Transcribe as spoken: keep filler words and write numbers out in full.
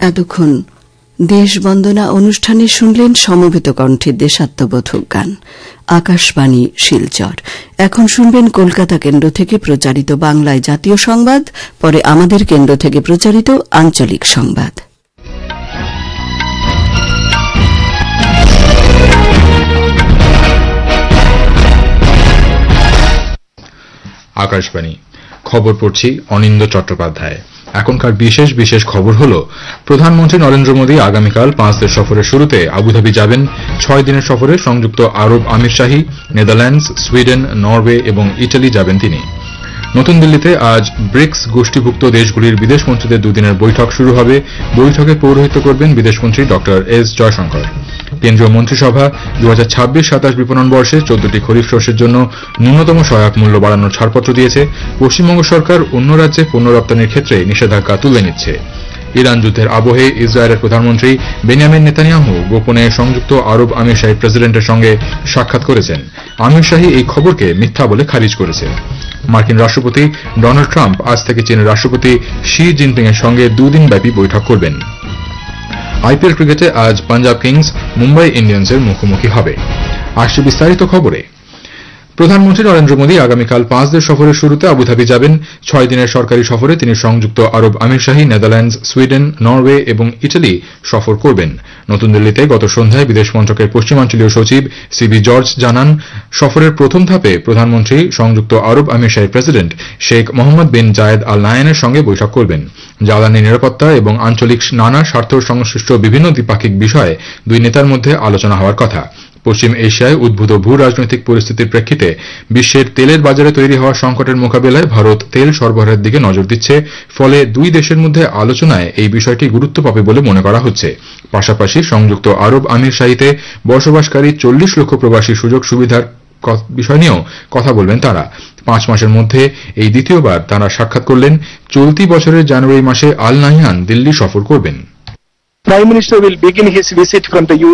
এতক্ষণ দেশবন্দনা অনুষ্ঠানে শুনলেন সমবেত কণ্ঠের দেশাত্মবোধক গান। আকাশবাণী শিলচর। এখন শুনবেন কলকাতা কেন্দ্র থেকে প্রচারিত বাংলায় জাতীয় সংবাদ, পরে আমাদের কেন্দ্র থেকে প্রচারিত আঞ্চলিক সংবাদ। আকাশবাণী খবর পড়ছি অনিন্দ চট্টোপাধ্যায়। এখনকার বিশেষ বিশেষ খবর হল, প্রধানমন্ত্রী নরেন্দ্র মোদী আগামীকাল পাঁচ দেশ সফরের শুরুতে আবুধাবি যাবেন। ছয় দিনের সফরে সংযুক্ত আরব আমিরশাহী, নেদারল্যান্ডস, সুইডেন, নরওয়ে এবং ইটালি যাবেন তিনি। নতুন দিল্লিতে আজ ব্রিক্স গোষ্ঠীভুক্ত দেশগুলির বিদেশমন্ত্রীদের দুদিনের বৈঠক শুরু হবে। বৈঠকে পৌরোহিত্য করবেন বিদেশমন্ত্রী ড এস জয়শঙ্কর। কেন্দ্রীয় মন্ত্রিসভা দু হাজার ছাব্বিশ সাতাশ বিপণন বর্ষে চোদ্দটি খরিফ শস্যের জন্য ন্যূনতম সহায়ক মূল্য বাড়ানোর ছাড়পত্র দিয়েছে। পশ্চিমবঙ্গ সরকার অন্য রাজ্যে পণ্য রপ্তানির ক্ষেত্রে নিষেধাজ্ঞা তুলে নিচ্ছে। ইরান যুদ্ধের আবহে ইসরায়েলের প্রধানমন্ত্রী বেনিয়ামিন নেতানিয়াহু গোপনে সংযুক্ত আরব আমিরশাহী প্রেসিডেন্টের সঙ্গে সাক্ষাৎ করেছেন। আমিরশাহী এই খবরকে মিথ্যা বলে খারিজ করেছে। মার্কিন রাষ্ট্রপতি ডোনাল্ড ট্রাম্প আজ থেকে চীনের রাষ্ট্রপতি শি জিনপিং এর সঙ্গে দুদিনব্যাপী বৈঠক করবেন। আইপিএল ক্রিকেটে আজ পাঞ্জাব কিংস মুম্বাই ইন্ডিয়ান্সের মুখোমুখি হবে। আসছে বিস্তারিত খবরে। প্রধানমন্ত্রী নরেন্দ্র মোদী আগামীকাল পাঁচ দেশ সফরের শুরুতে আবুধাবি যাবেন। ছয় দিনের সরকারি সফরে তিনি সংযুক্ত আরব আমিরশাহী, নেদারল্যান্ডস, সুইডেন, নরওয়ে এবং ইটালি সফর করবেন। নতুন দিল্লিতে গত সন্ধ্যায় বিদেশ মন্ত্রকের পশ্চিমাঞ্চলীয় সচিব সিবি জর্জ জানান, সফরের প্রথম ধাপে প্রধানমন্ত্রী সংযুক্ত আরব আমিরশাহীর প্রেসিডেন্ট শেখ মোহাম্মদ বিন জায়েদ আল নায়ানের সঙ্গে বৈঠক করবেন। জ্বালানি নিরাপত্তা এবং আঞ্চলিক নানা স্বার্থ সংশ্লিষ্ট বিভিন্ন দ্বিপাক্ষিক বিষয়ে দুই নেতার মধ্যে আলোচনা হওয়ার কথা। পশ্চিম এশিয়ায় উদ্ভূত ভূ রাজনৈতিক পরিস্থিতির প্রেক্ষিতে বিশ্বের তেলের বাজারে তৈরি হওয়া সংকটের মোকাবিলায় ভারত তেল সরবরাহের দিকে নজর দিচ্ছে। ফলে দুই দেশের মধ্যে আলোচনায় এই বিষয়টি গুরুত্ব পাবে বলে মনে করা হচ্ছে। পাশাপাশি সংযুক্ত আরব আমিরশাহীতে বসবাসকারী চল্লিশ লক্ষ প্রবাসী সুযোগ সুবিধার বিষয় নিয়েও কথা বলবেন তারা। পাঁচ মাসের মধ্যে এই দ্বিতীয়বার তারা সাক্ষাৎ করলেন। চলতি বছরের জানুয়ারি মাসে আল নাহয়ান দিল্লি সফর করবেন। Prime Minister will begin his visit from the